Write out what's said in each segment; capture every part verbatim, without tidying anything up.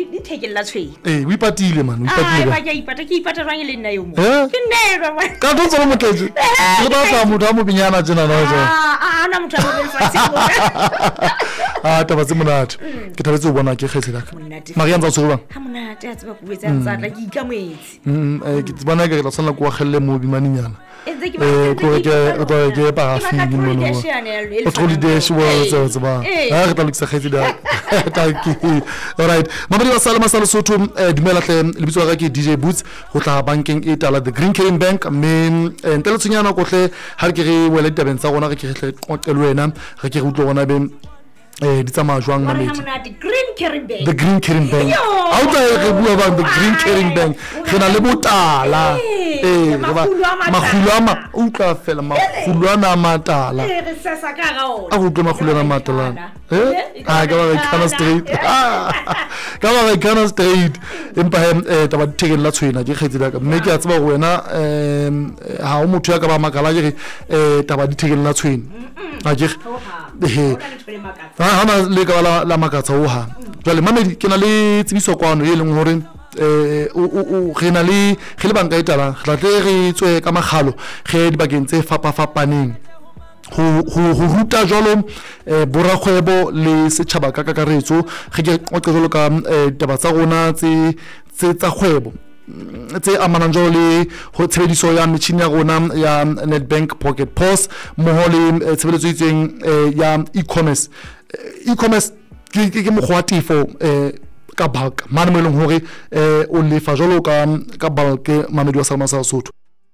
di thekella tshwe eh o ipatile man o ah ipatile ba ke ipata ke ipata rang le nna yo mo Eh? ke nne ba ka do tsona motleje le ba tla motho a mo binyana tsena na jo ah ah ana motho a mo belfatse mo ah taba tse monate ke thabetse ho bona ke kgethe la Monate. maria ntse tso bang ha monate a tseba buetsa tsa tla ke ikametse mm eh ke tsbana ke tla tsana ko khelle mo bimaninyana etse ke eh ko ke ko ke pa fini mo no o troli dash wo tso tso ba ha re tla lokisa kgethe da taki alright mamadi wa salama sala sotho dumela hle lebitso ga ke D J Boots go tla bankeng e tala the Green Caring Bank me nteletsunyana ko hle ha ke re wele tabeng tsa rona ga ke hle qoqelo wena ga ke re utlo bona be eh di tsama jwang ha mamedi monate Green Caring Bank the Green Caring Bank ha o tla re bua ba the Green Caring Bank re na le botala eh re ba magulu ama o tla fela magulu ana matala eh re sasa ka ga ona a go tlo magulu ana matala eh ha ga ba kana straight ka ba kana straight empa eh taba thekeng la tshwena ke kgetsi la ka mme ke a tseba go wena eh ha o motho ya ka ba makala ke eh taba di thekeng la tshwena a ke eh ha na le ka la la makatsa o ha jwale mamedi ke na le tsibiso kwano e leng hore eh o o re na le ge le banka e tala re tla re tswe ka magalo ge di bakeng tse fapa fapaneng go go go ruta jalo eh borakgwebo le setšhaba ka kakaretso ge ke qoqe jalo ka taba tsa rona tse tse tsa kgwebo tse amanang jalo le ho tshebediso ya metšhini ya rona ya Nedbank Pocket P O S mo le tshebeletso itseng ya e-commerce e-commerce ke ke mo khwatifo eh ka bulk mane mo leng hore eh o lefa jalo ka ka bulk mamedi wa salama sa sotho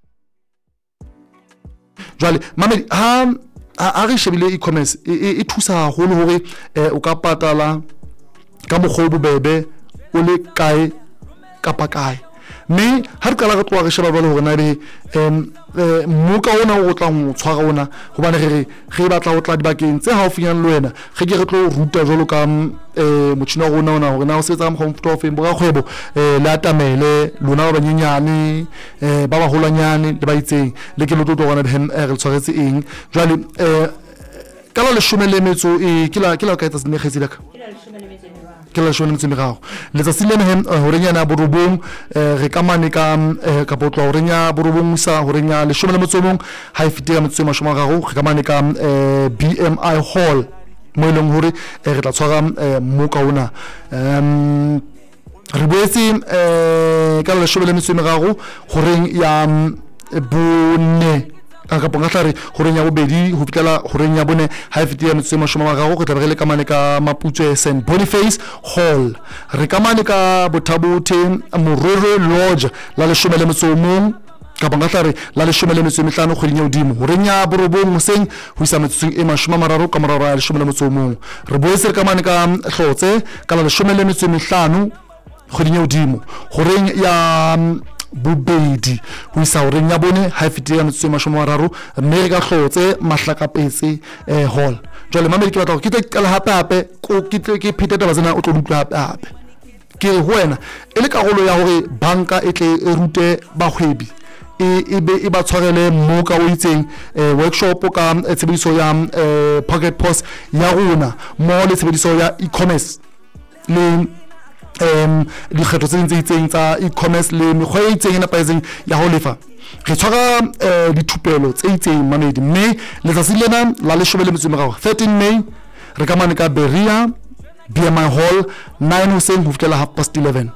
jwale mamedi ha a re shebile e-commerce e thusa haholo hore o ka patala ka mogolo bobebe o le kae kapa kae me ha re kala re tloa re sheba bale hore na be em mo ka ona o tla mo tshwara ona hobane re re batla o tla dibakeng tse haufinyana le wena ge ke re tlo ruta jalo ka eh motšhini wa rona ona hore na o setsa mo comfort of bo ga kgwebo eh le atamele lona ba banyenyane eh ba ba holanyane le ba itseng le ke lo tlo gona ben re tshwaretse eng jwale eh kala le shome le metso e ke la ke la ka etsa sene kgetsi laka ke la shone ntse merago le tsa sile ne hore nyana borobong re ka mane ka ka botlo hore nya borobong sa hore nya le shome le motsomong ha e fitela motso mashoma gago re ka mane ka B M I Hall mo leng hore re tla tshwara mo ka ona um re boetse ka le shome le metso merago hore ya bone ka ka ponga tlare gore nya bobedi ho fitela gore nya bone ha e fitela metso mashoma gago go tla re le ka mane ka Maputswe Saint Boniface Hall re ka mane ka Bothabothe Mororo Lodge la le shome le metso mong ka ponga tlare la le shome le metso mehlano go dinya odimo gore nya borobong moseng ho isa metso e mashoma mararo ka moraro ya le shome le metso mong re boetse re ka mane ka Hlotse ka la le shome le metso mehlano go dinya odimo gore ya bobedi ho isa hore nya bone ha fitile ya motse mashoma mararo mme re ka Hlotse Mahlakapetse eh hall jwale mamedi ke batla ke tle kala hape hape ko ke tle ke phete taba tsena o tlo dutla hape hape ke ho wena e le karolo ya hore banka e tle e rute bahwebi e be e ba tshwarele mo ka o itseng workshop ka tshebediso ya Pocket P O S ya rona mo le tshebediso ya e-commerce le em di kgetho tse ntse itseng tsa e-commerce le mekgwa e itseng ena paizeng ya ho lefa re tshwara dithupelo tse itseng mamedi mme le tsatsi lena la le shome le metso merago thirteen May re ka mane ka Beria B M I Hall nine hoseng ho fitela half past eleven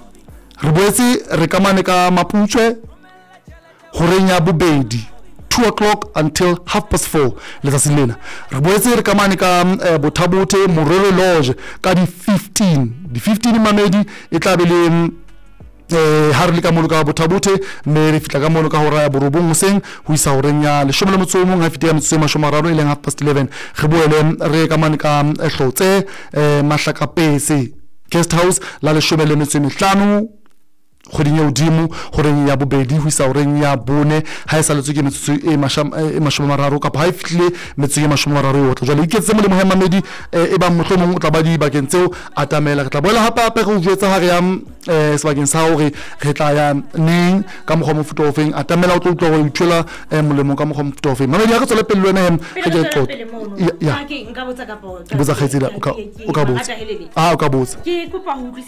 re boetse re ka mane ka Maputswe hore nya bobedi two o'clock until half past four letsatsi lena re boetse re ka mane ka Bothabothe Mororo Lodge ka di fifteen di fifteen mamedi e tla be le eh ha re le ka mono ka Bothabothe mme re fitla ka mono ka hora ya borobong moseng ho isa hore nya le shome le motso mong ha fitela motso mashoma mararo e leng half past eleven re boele re ka mane ka Hlotse Mahlakapetse guest house la le shome le metso mehlano go dinya odimo gore ya bobedi ho isa hore ya bone ha e saletswe ke metso e mashama e mashoma mararo ka ha e fitlile metso e mashoma mararo yotla jwale iketse mo le mohe mamedi e ba mohlomong o tla ba di bakeng tseo atamela re tla boela hape hape go jwetsa ha re ya eh sebakeng sa hore re tla ya neng ka mogho mo futo ofeng atamela o tlo tlo go ithola molemo ka mogho mo futo ofeng mamedi ha re tsole pele lena hem ge ke qota ya ke nka botsa ka potsa botsa khaitsela o ka o ka botsa ah o ka botsa ke kopa ho